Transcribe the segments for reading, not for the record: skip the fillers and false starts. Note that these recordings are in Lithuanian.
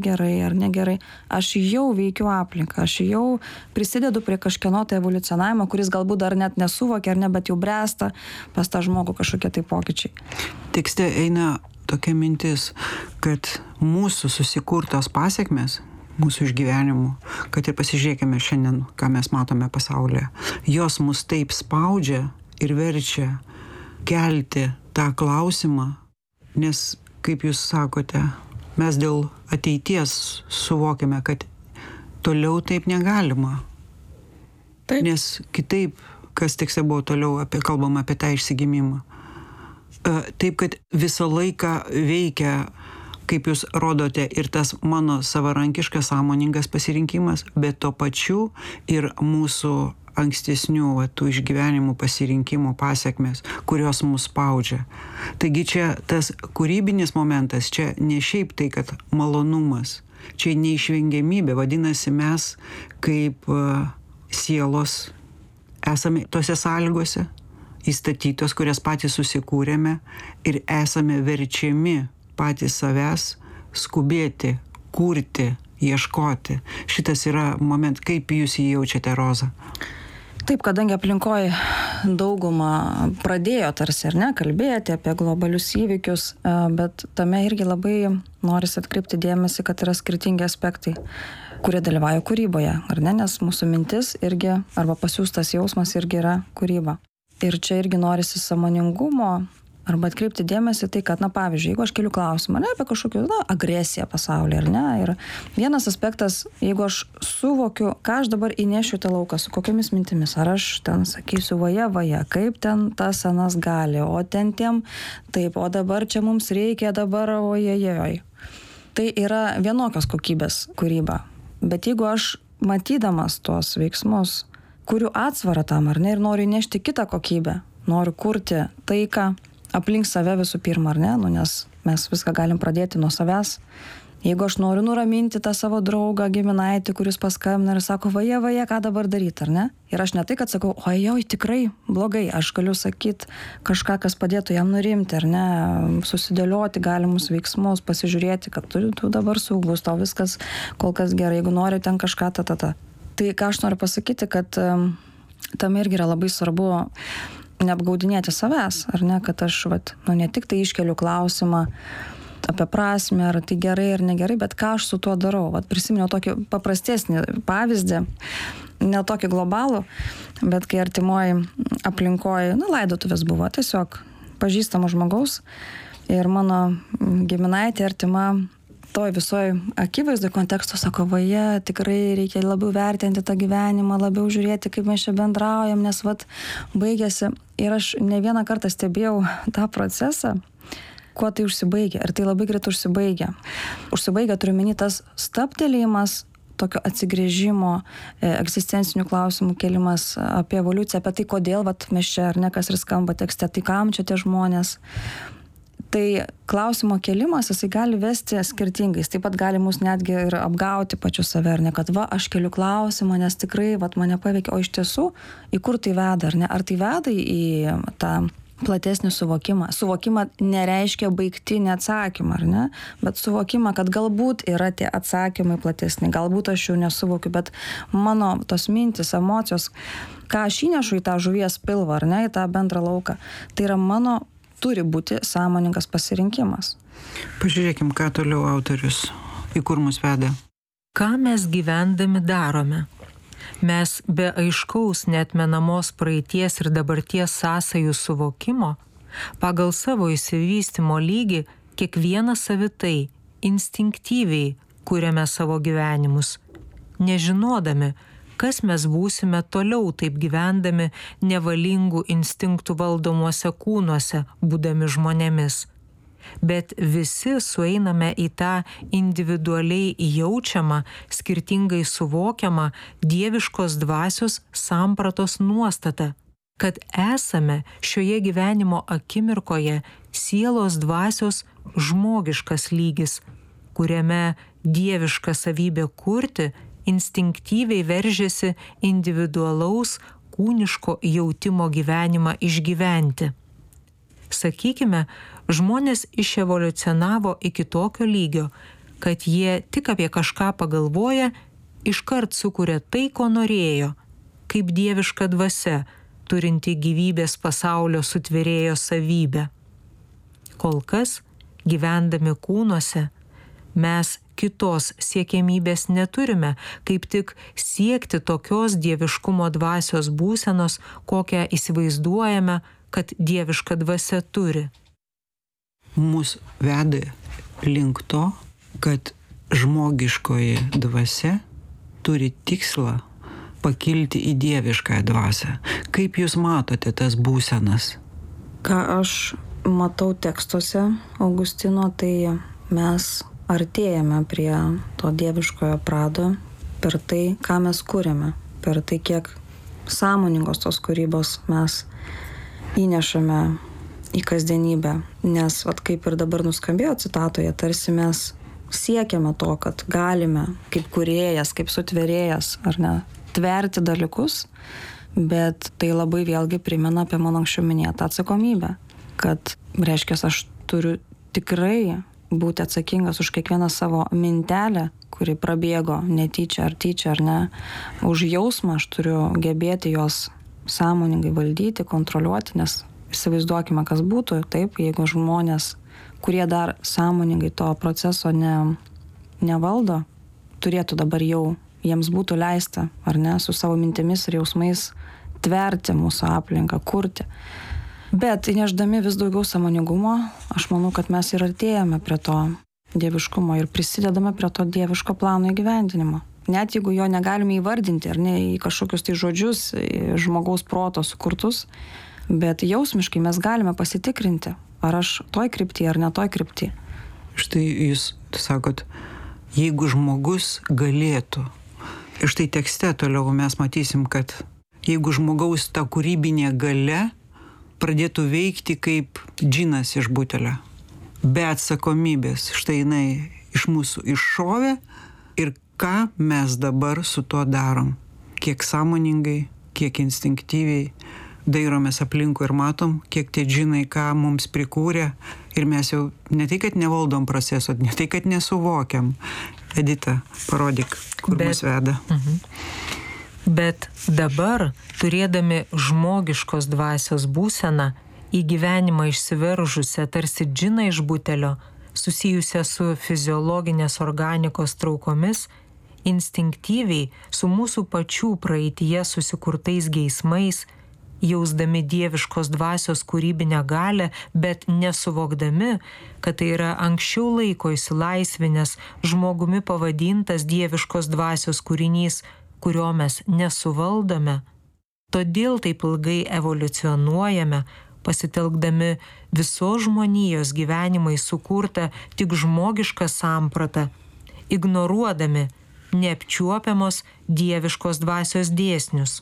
gerai ar negerai, aš jau veikiu aplinką, aš jau prisidedu prie kažkieno tai evoliucionavimo, kuris galbūt dar net nesuvokia ar ne, bet jau bręsta pas tą žmogų kažkokie tai pokyčiai. Tekste eina tokia mintis, kad mūsų susikurtos pasiekmes, mūsų išgyvenimų, kad ir pasižiūrėkime šiandien, ką mes matome pasaulyje, jos mus taip spaudžia ir verčia kelti tą klausimą, nes, kaip jūs sakote, mes dėl ateities suvokiame, kad toliau taip negalima. Taip. Nes kitaip, kas tekste buvo toliau, kalbama apie tą išsigimimą. Taip, kad visą laiką veikia, kaip jūs rodote, ir tas mano savarankiškas, sąmoningas pasirinkimas, bet tuo pačiu ir mūsų ankstesnių tų išgyvenimų pasirinkimų pasiekmes, kurios mus spaudžia. Taigi čia tas kūrybinis momentas, čia ne šiaip tai, kad malonumas, čia neišvengiamybė, vadinasi mes kaip sielos esame tose sąlygose įstatytos, kurias patys susikūrėme ir esame verčiami patys savęs skubėti, kurti, ieškoti. Šitas yra moment, kaip jūs jį jaučiate, Roza? Taip, kadangi aplinkoje dauguma pradėjo tarsi ar ne kalbėti apie globalius įvykius, bet tame irgi labai norisi atkreipti dėmesį, kad yra skirtingi aspektai, kurie dalyvauja kūryboje, ar ne, nes mūsų mintis irgi, arba pasiųstas jausmas irgi yra kūryba. Ir čia irgi norisi sąmoningumo, arba atkreipti dėmesį tai, kad, pavyzdžiui, jeigu aš keliu klausimą, ne, apie kažkokią, agresiją pasaulyje, ar ne, ir vienas aspektas, jeigu aš suvokiu, ką aš dabar įnešiu tą lauką, su kokiamis mintimis, ar aš ten sakysiu, vaja, kaip ten tas anas gali, o ten tiem, taip, o dabar čia mums reikia, dabar, ojejoj. Tai yra vienokios kokybės kūryba. Bet jeigu aš, matydamas tuos veiksmus, kuriu atsvarą tam, ar ne, ir noriu įnešti kitą kokybę, noriu kurti taiką, aplink save visų pirma, ar ne, nes mes viską galim pradėti nuo savęs. Jeigu aš noriu nuraminti tą savo draugą, giminaitį, kuris paskambina ir sako, vaja, ką dabar daryti, ar ne? Ir aš ne tai, kad sakau, ojoj, tikrai blogai, aš galiu sakyti kažką, kas padėtų jam nurimti, ar ne, susidėlioti galimus veiksmus, pasižiūrėti, kad tu dabar saugus, tau viskas kol kas gerai, jeigu nori ten kažką, ta. Tai ką aš noriu pasakyti, kad tam irgi yra labai svarbu neapgaudinėti savęs, ar ne, kad aš ne tik tai iškeliu klausimą apie prasmę, ar tai gerai ar negerai, bet ką aš su tuo darau. Prisiminiau tokį paprastesnį pavyzdį, ne tokį globalų, bet kai artimoji aplinkoje, laidotuvės buvo, tiesiog pažįstamo žmogaus ir mano giminaitė artima toj visoj akivaizdoj konteksto sako, vaja, tikrai reikia labiau vertinti tą gyvenimą, labiau žiūrėti, kaip mes čia bendraujam, nes baigėsi. Ir aš ne vieną kartą stebėjau tą procesą, kuo tai užsibaigia. Ir tai labai greit užsibaigia. Užsibaigia, turiu omeny, tas stabtelėjimas, tokio atsigręžimo, egzistencinių klausimų kėlimas apie evoliuciją, apie tai, kodėl mes čia, ar ne, kas ir skamba tekste, tai kam čia tie žmonės. Tai klausimo kėlimas, jisai gali vesti skirtingais. Taip pat gali mus netgi ir apgauti pačiu save, ar ne, kad aš keliu klausimą, nes tikrai mane paveikia, o iš tiesų, į kur tai veda, ar ne? Ar tai veda į tą platesnį suvokimą? Suvokimą nereiškia baigtinį atsakymą, ar ne? Bet suvokimą, kad galbūt yra tie atsakymai platesni, galbūt aš jų nesuvokiu, bet mano tos mintis, emocijos, ką aš įnešu į tą žuvies pilvą, ar ne, į tą bendrą lauką, tai yra mano turi būti sąmoningas pasirinkimas. Pažiūrėkim, ką toliau autorius, į kur mus veda. Ką mes gyvendami darome? Mes be aiškaus neatmenamos praeities ir dabarties sąsajų suvokimo, pagal savo išsivystymo lygį, kiekvienas savitai, instinktyviai kūrėme savo gyvenimus, nežinodami, kas mes būsime toliau taip gyvendami nevalingų instinktų valdomuose kūnuose, būdami žmonėmis. Bet visi sueiname į tą individualiai jaučiamą, skirtingai suvokiamą dieviškos dvasios sampratos nuostatą, kad esame šioje gyvenimo akimirkoje sielos dvasios žmogiškas lygis, kuriame dieviška savybė kurti instinktyviai veržiasi individualaus kūniško jautimo gyvenimą išgyventi. Sakykime, žmonės iševoliucionavo iki tokio lygio, kad jie tik apie kažką pagalvoja, iškart sukuria tai, ko norėjo, kaip dieviška dvasia, turinti gyvybės pasaulio sutvėrėjo savybę. Kol kas, gyvendami kūnuose, mes kitos siekiamybės neturime, kaip tik siekti tokios dieviškumo dvasios būsenos, kokią įsivaizduojame, kad dieviška dvasia turi. Mus veda link to, kad žmogiškoji dvasia turi tikslą pakilti į dieviškąją dvasią. Kaip jūs matote tas būsenas? Ką aš matau tekstuose Augustino, tai mes artėjame prie to dieviškojo prado per tai, ką mes kuriame, per tai, kiek sąmoningos tos kūrybos mes įnešame į kasdienybę. Nes, kaip ir dabar nuskambėjo citatoje, tarsi mes siekiame to, kad galime kaip kūrėjas, kaip sutvėrėjas, ar ne, tverti dalykus, bet tai labai vėlgi primena apie mano anksčiau minėtą atsakomybę, kad reiškia, aš turiu tikrai būti atsakingas už kiekvieną savo mintelę, kuri prabėgo netyčia ar tyčia ar ne. Už jausmą aš turiu gebėti jos sąmoningai valdyti, kontroliuoti, nes įsivaizduokime, kas būtų, taip, jeigu žmonės, kurie dar sąmoningai to proceso nevaldo, turėtų dabar jau jiems būtų leista, ar ne, su savo mintimis ir jausmais tverti mūsų aplinką, kurti. Bet įnešdami vis daugiau sąmoningumo, aš manau, kad mes ir artėjame prie to dieviškumo ir prisidedame prie to dieviško plano įgyvendinimo. Net jeigu jo negalime įvardinti, ar ne, į kažkokius tai žodžius, žmogaus proto sukurtus, bet jausmiškai mes galime pasitikrinti, ar aš toj krypty, ar ne toj krypty. Štai jūs sakot, jeigu žmogus galėtų. Ir štai tekste toliau mes matysim, kad jeigu žmogaus ta kūrybinė galia pradėtų veikti kaip džinas iš butelio, be atsakomybės, štai jinai iš mūsų iššovė ir ką mes dabar su tuo darom. Kiek sąmoningai, kiek instinktyviai dairomės aplinkui ir matom, kiek tie džinai ką mums prikūrė ir mes jau ne tai, kad nevaldom proceso, ne tai, kad nesuvokiam. Edita, parodyk, kur mus veda. Bet dabar, turėdami žmogiškos dvasios būseną, į gyvenimą išsiveržusią tarsi džiną iš butelio, susijusią su fiziologinės organikos traukomis, instinktyviai su mūsų pačių praeityje susikurtais geismais, jausdami dieviškos dvasios kūrybinę galią, bet nesuvokdami, kad tai yra anksčiau laiko išsilaisvinęs žmogumi pavadintas dieviškos dvasios kūrinys, kurio mes nesuvaldome. Todėl taip ilgai evoliucionuojame, pasitelkdami visos žmonijos gyvenimai sukurtą tik žmogišką sampratą, ignoruodami neapčiuopiamos dieviškos dvasios dėsnius.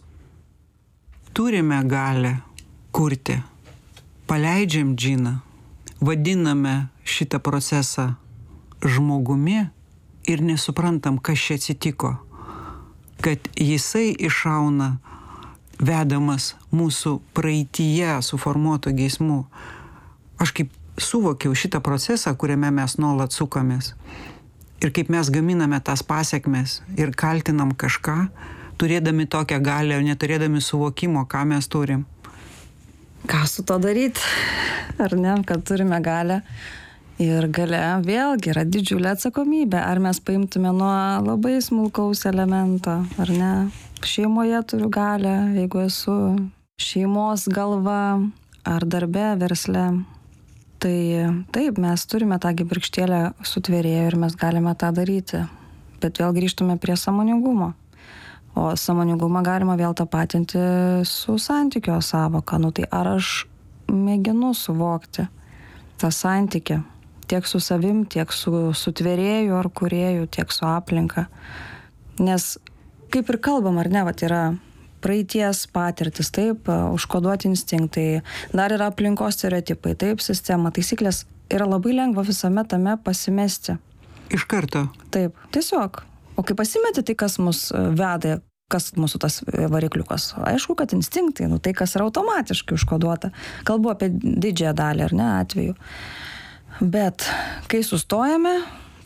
Turime galę kurti, paleidžiam džiną, vadiname šitą procesą žmogumi ir nesuprantam, kas čia atsitiko, kad jisai iššauna vedamas mūsų praeityje suformuoto geismų. Aš kaip suvokiau šitą procesą, kuriame mes nuolat sukamės ir kaip mes gaminame tas pasekmes ir kaltinam kažką, turėdami tokią galią, neturėdami suvokimo, ką mes turim. Ką su to daryti, ar ne, kad turime galią. Ir galia vėlgi yra didžiulė atsakomybė. Ar mes paimtume nuo labai smulkaus elemento, ar ne. Šeimoje turiu galią, jeigu esu šeimos galva, ar darbe, versle. Tai taip, mes turime tą kibirkštėlę sutvėrėję ir mes galime tą daryti. Bet vėl grįžtume prie sąmoningumo. O sąmoningumą galima vėl tapatinti su santykio sąvoka. Tai ar aš mėginu suvokti tą santykį tiek su savim, tiek su sutvėrėju ar kūrėju, tiek su aplinka. Nes kaip ir kalbam, ar ne, yra praeities patirtis, taip, užkoduoti instinktai, dar yra aplinkos stereotipai, taip, sistema, taisyklės, yra labai lengva visame tame pasimesti. Iš karto. Taip, tiesiog. O kai pasimeti, tai kas mus veda, kas mūsų tas varikliukas? Aišku, kad instinktai, tai kas yra automatiškai užkoduota. Kalbu apie didžiąją dalį, ar ne, atveju. Bet kai sustojame,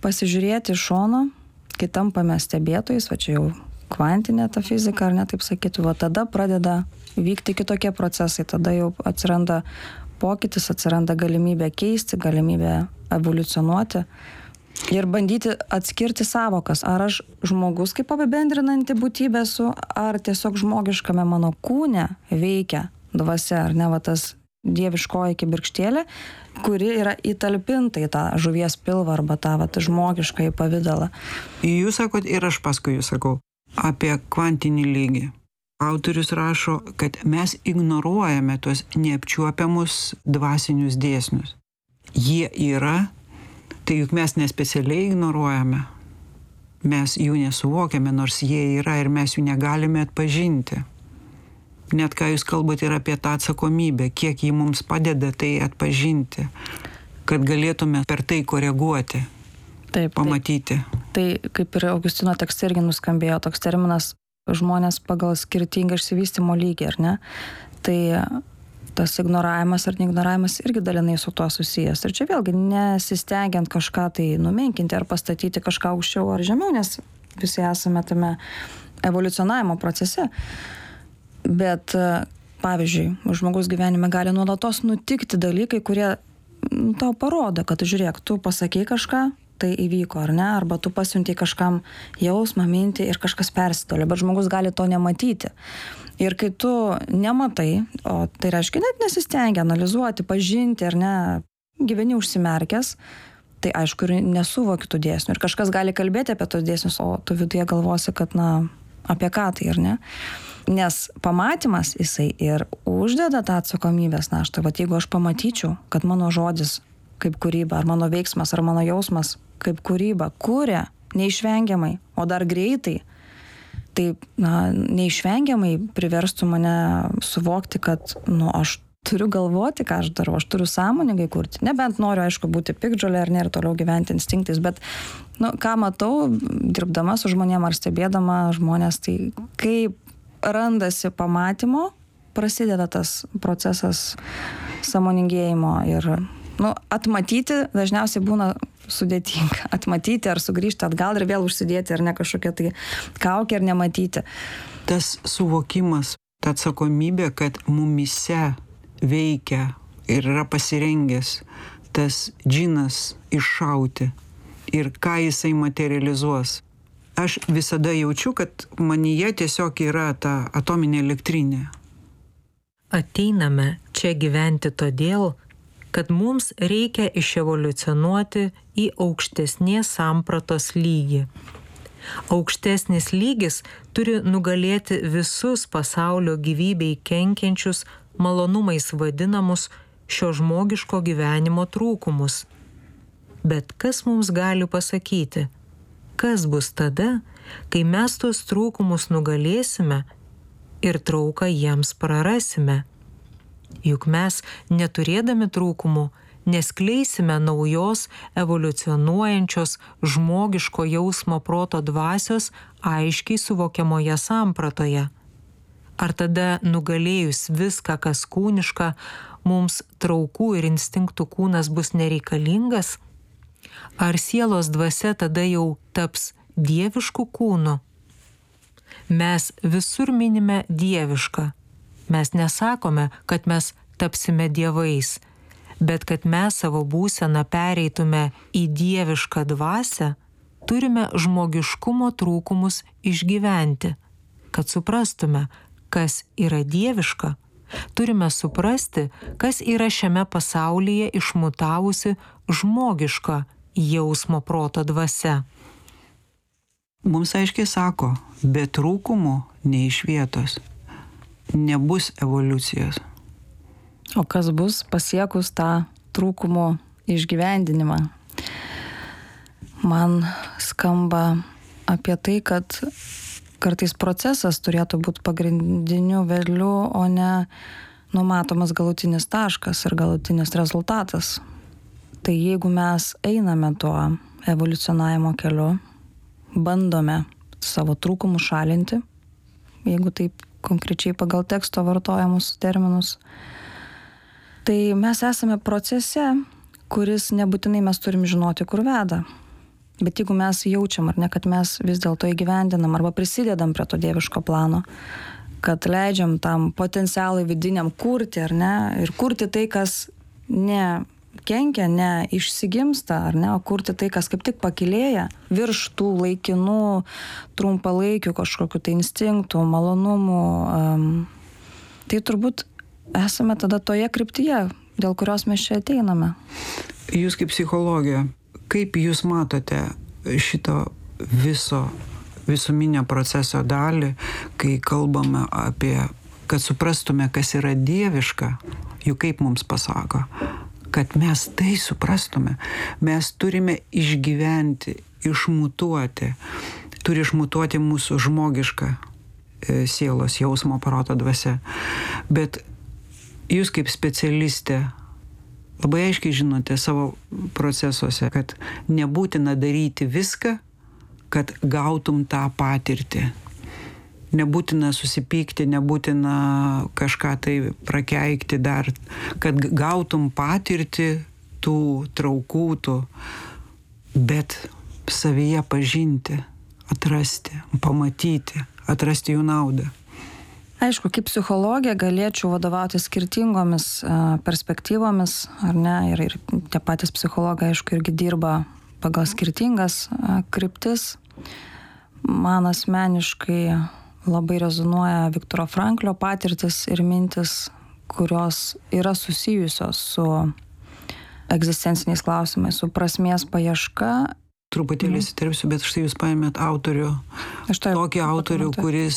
pasižiūrėti iš šono, kai tampame stebėtojais, va čia jau kvantinė ta fizika, ar ne taip sakytų, va tada pradeda vykti kitokie procesai, tada jau atsiranda pokytis, atsiranda galimybė keisti, galimybė evoliucionuoti ir bandyti atskirti savokas, ar aš žmogus kaip apibendrinanti būtybė esu, ar tiesiog žmogiškame mano kūne veikia dvasia, ar ne, va tas dieviškoji kibirkštėlė, kuri yra įtalpinta į tą žuvies pilvą arba tą va, žmogišką į pavidalą. Jūs sakot ir aš paskui jūs sakau apie kvantinį lygį. Autorius rašo, kad mes ignoruojame tuos neapčiuopiamus dvasinius dėsnius. Jie yra, tai juk mes nespecialiai ignoruojame. Mes jų nesuvokiame, nors jie yra ir mes jų negalime atpažinti. Net ką jūs kalbate ir apie tą atsakomybę, kiek jį mums padeda tai atpažinti, kad galėtume per tai koreguoti, taip, pamatyti. Tai kaip ir Augustino tekste irgi nuskambėjo toks terminas žmonės pagal skirtingą išsivystymo lygį, ar ne? Tai tas ignoravimas ar neignoravimas irgi dalinai su tuo susijęs. Ir čia vėlgi nesistengiant kažką tai numenkinti ar pastatyti kažką aukščiau ar žemiau, nes visi esame tame evoliucionavimo procese. Bet, pavyzdžiui, žmogus gyvenime gali nuolatos nutikti dalykai, kurie tau parodo, kad žiūrėk, tu pasakei kažką, tai įvyko, ar ne? Arba tu pasiuntei kažkam jausmą, mintį ir kažkas persidolė, bet žmogus gali to nematyti. Ir kai tu nematai, o tai reiškia net nesistengia analizuoti, pažinti, ar ne, gyveni užsimerkęs, tai aišku ir nesuvoki tų dėsnių. Ir kažkas gali kalbėti apie tos dėsnius, o tu viduje galvosi, kad, apie ką tai, ar ne? Nes pamatymas jisai ir uždeda tą atsakomybės naštą. Vat jeigu aš pamatyčiau, kad mano žodis kaip kūryba, ar mano veiksmas, ar mano jausmas kaip kūryba kuria neišvengiamai, o dar greitai, tai neišvengiamai priverstų mane suvokti, kad aš turiu galvoti, ką aš darau, aš turiu sąmoningai kurti. Nebent noriu, aišku, būti piktžolė ar ne ir toliau gyventi instinktais, bet ką matau, dirbdama su žmonėm ar stebėdama žmonės, tai kaip randasi pamatymo, prasideda tas procesas sąmoningėjimo ir atmatyti dažniausiai būna sudėtinga. Atmatyti ar sugrįžti atgal ir vėl užsidėti ar ne kažkokia tai kaukė ir nematyti. Tas suvokimas, ta atsakomybė, kad mumyse veikia ir yra pasirengęs tas džinas iššauti ir ką jisai materializuos. Aš visada jaučiu, kad manyje tiesiog yra ta atominė elektrinė. Ateiname čia gyventi todėl, kad mums reikia iševoliucionuoti į aukštesnės sampratos lygį. Aukštesnis lygis turi nugalėti visus pasaulio gyvybei kenkiančius, malonumais vadinamus šio žmogiško gyvenimo trūkumus. Bet kas mums gali pasakyti? Kas bus tada, kai mes tos trūkumus nugalėsime ir trauką jiems prarasime? Juk mes, neturėdami trūkumų, neskleisime naujos evoliucionuojančios žmogiško jausmo proto dvasios aiškiai suvokiamoje sampratoje. Ar tada nugalėjus viską, kas kūniška, mums traukų ir instinktų kūnas bus nereikalingas? Ar sielos dvasia tada jau taps dievišku kūnu? Mes visur minime dievišką. Mes nesakome, kad mes tapsime dievais, bet kad mes savo būseną pereitume į dievišką dvasią, turime žmogiškumo trūkumus išgyventi. Kad suprastume, kas yra dieviška, turime suprasti, kas yra šiame pasaulyje išmutavusi žmogiška jausmo proto dvasia. Mums aiškiai sako, be trūkumų nei iš vietos. Nebus evoliucijos. O kas bus pasiekus tą trūkumų išgyvendinimą? Man skamba apie tai, kad kartais procesas turėtų būti pagrindiniu vedliu, o ne numatomas galutinis taškas ir galutinis rezultatas. Tai jeigu mes einame tuo evoliucionavimo keliu, bandome savo trūkumus šalinti, jeigu taip konkrečiai pagal teksto vartojamus terminus, tai mes esame procese, kuris nebūtinai mes turim žinoti, kur veda. Bet jeigu mes jaučiam, ar ne, kad mes vis dėlto įgyvendinam arba prisidedam prie to dieviško plano, kad leidžiam tam potencialui vidiniam kurti, ar ne, ir kurti tai, kas ne kenkia, ne išsigimsta, ar ne, o kurti tai, kas kaip tik pakilėja virš tų laikinų, trumpalaikių kažkokių tai instinktų, malonumų, tai turbūt esame tada toje kryptyje, dėl kurios mes čia ateiname. Jūs kaip psichologė, kaip jūs matote šito visuminio proceso dalį, kai kalbame apie, kad suprastume, kas yra dieviška, juk kaip mums pasako, kad mes tai suprastume, mes turime išgyventi, išmutuoti, turi išmutuoti mūsų žmogišką sielos jausmo proto dvasia. Bet jūs kaip specialistė labai aiškiai žinote savo procesuose, kad nebūtina daryti viską, kad gautum tą patirtį. Nebūtina susipykti, nebūtina kažką tai prakeikti dar, kad gautum patirtį tų traukų, bet savyje pažinti, atrasti, pamatyti, atrasti jų naudą. Aišku, kaip psichologė galėčiau vadovauti skirtingomis perspektyvomis, ar ne, ir tie patys psichologai, aišku, irgi dirba pagal skirtingas kryptis. Man asmeniškai labai rezonuoja Viktoro Franklio patirtis ir mintis, kurios yra susijusios su egzistenciniais klausimais, su prasmės paieška. Truputėlį įsiterpsiu, bet štai jūs paėmėt autorių, tokį autorių, kuris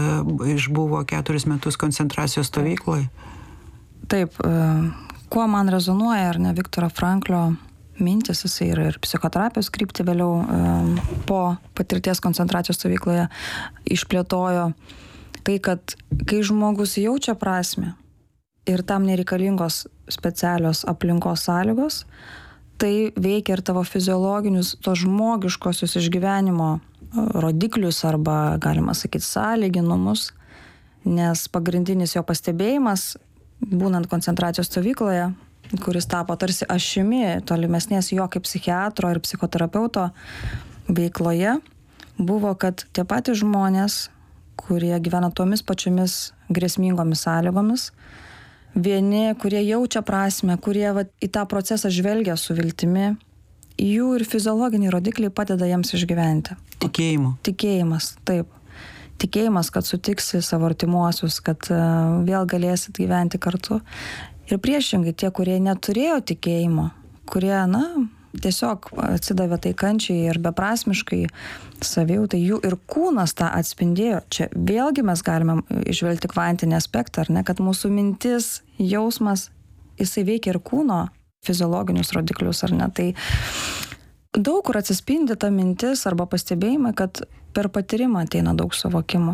išbuvo 4 metus koncentracijos stovykloje. Taip, kuo man rezonuoja, ar ne, Viktoro Franklio mintis, jisai ir psichoterapijos kryptį vėliau po patirties koncentracijos stovykloje išplėtojo, tai kad kai žmogus jaučia prasmę ir tam nereikalingos specialios aplinkos sąlygos, tai veikia ir tavo fiziologinius, to žmogiškosius išgyvenimo rodiklius arba, galima sakyti, sąlyginumus, nes pagrindinis jo pastebėjimas, būnant koncentracijos stovykloje, kuris tapo tarsi ašimi tolimesnės jo kaip psichiatro ir psichoterapeuto veikloje, buvo, kad tie patys žmonės, kurie gyvena tomis pačiomis grėsmingomis sąlygomis, vieni, kurie jaučia prasmę, kurie į tą procesą žvelgia su viltimi, jų ir fiziologiniai rodikliai padeda jiems išgyventi. Tikėjimas, taip. Tikėjimas, kad sutiksi savo artimuosius, kad vėl galėsit gyventi kartu. Ir priešingai, tie, kurie neturėjo tikėjimo, kurie, tiesiog atsidavė tai kančiai ir beprasmiškai savijautai, jų ir kūnas tą atspindėjo. Čia vėlgi mes galime išvelgti kvantinį aspektą, ar ne, kad mūsų mintis, jausmas, jisai veikia ir kūno fiziologinius rodiklius, ar ne. Tai daug kur atsispindi ta mintis arba pastebėjimai, kad per patyrimą ateina daug suvokimų.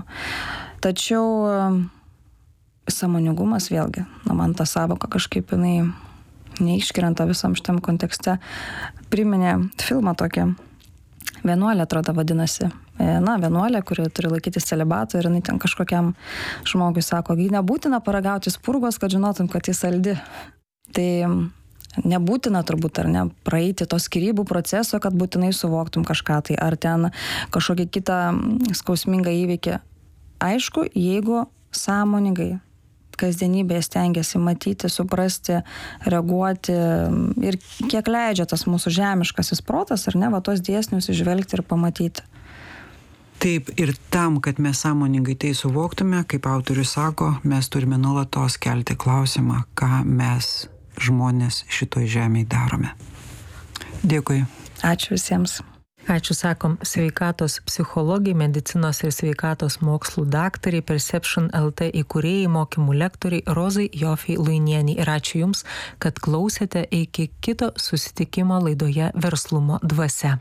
Tačiau sąmoningumas vėlgi, man ta sąvoka kažkaip jinai neiškrenta visam šitam kontekste, priminė filmą tokį. Vienuolė, atrodo, vadinasi. Vienuolė, kuri turi laikytis celibato ir jinai ten kažkokiam žmogui sako, nebūtina paragauti spurgos, kad žinotum, kad jis saldi. Tai nebūtina turbūt, ar ne, praeiti to skyrybų proceso, kad būtinai suvoktum kažką tai, ar ten kažkokį kitą skausmingą įvykį. Aišku, jeigu sąmoningai kasdienybėje stengiasi matyti, suprasti, reaguoti ir kiek leidžia tas mūsų žemiškasis protas, ar ne, tos dėsnius išvelgti ir pamatyti. Taip, ir tam, kad mes sąmoningai tai suvoktume, kaip autorius sako, mes turime nuolatos kelti klausimą, ką mes žmonės šitoj žemėje darome. Dėkui. Ačiū visiems. Ačiū, sakom, sveikatos psichologijai, medicinos ir sveikatos mokslų daktariai, Perception LT įkūrėjai, mokymų lektoriai Rozai Jofei Luinienei. Ir ačiū Jums, kad klausėte. Iki kito susitikimo laidoje Verslumo dvasia.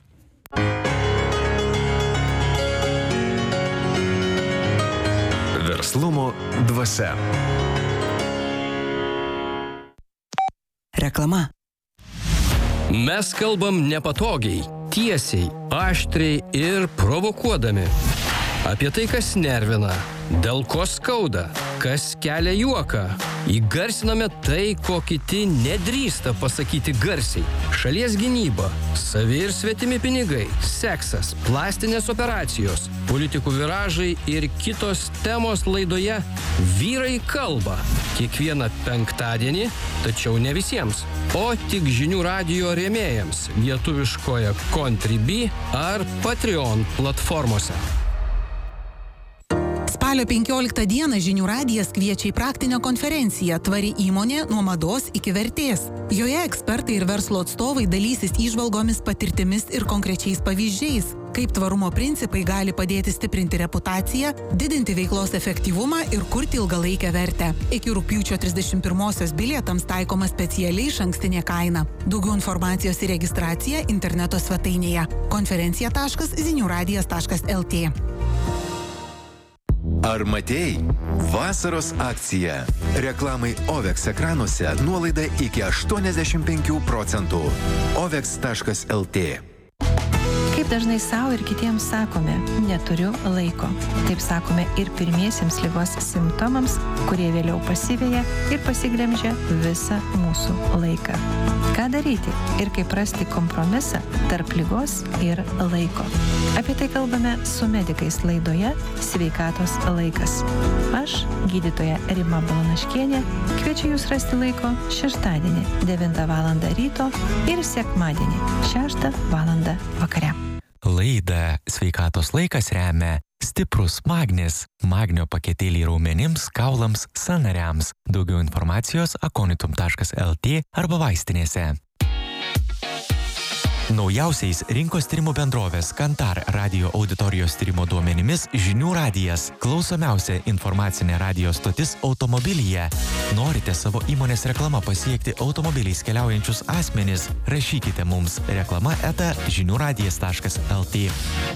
Verslumo dvasia. Reklama. Mes kalbam nepatogiai, tiesiai, aštriai ir provokuodami. Apie tai, kas nervina, dėl ko skauda kas kelia juoką. Įgarsiname tai, ko kiti nedrįsta pasakyti garsiai. Šalies gynyba, savi ir svetimi pinigai, seksas, plastinės operacijos, politikų viražai ir kitos temos laidoje Vyrai kalba. Kiekvieną penktadienį, tačiau ne visiems, o tik Žinių radijo rėmėjams lietuviškoje Contribui ar Patreon platformose. Spalio 15 dieną Žinių radijas kviečia į praktinę konferenciją Tvari įmonė nuo mados iki vertės. Joje ekspertai ir verslo atstovai dalysis įžvalgomis, patirtimis ir konkrečiais pavyzdžiais, kaip tvarumo principai gali padėti stiprinti reputaciją, didinti veiklos efektyvumą ir kurti ilgalaikę vertę. Iki rugpjūčio 31-osios bilietams taikoma specialiai išankstinė kaina. Daugiau informacijos ir registracija interneto svetainėje konferencija.ziniuradijas.lt. Ar matei? Vasaros akcija. Reklamai OVEX ekranuose nuolaida iki 85%. OVEX.lt. Kaip dažnai savo ir kitiems sakome, neturiu laiko. Taip sakome ir pirmiesiems ligos simptomams, kurie vėliau pasiveja ir pasiglemžia visą mūsų laiką. Ką daryti ir kaip rasti kompromisą tarp ligos ir laiko? Apie tai kalbame su medikais laidoje Sveikatos laikas. Aš, gydytoja Rima Balanaškienė, kviečiu jūs rasti laiko šeštadienį 9 val. Ryto ir sekmadienį 6 val. Vakare. Laidą Sveikatos laikas remia stiprus magnis, magnio paketėliai raumenims, kaulams, sąnariams. Daugiau informacijos aconitum.lt arba vaistinėse. Naujausiais rinkos tyrimų bendrovės Kantar radio auditorijos tyrimo duomenimis Žinių radijas – klausomiausia informacinė radijo stotis automobilyje. Norite savo įmonės reklama pasiekti automobiliais keliaujančius asmenis? Rašykite mums reklama@žiniuradijas.lt.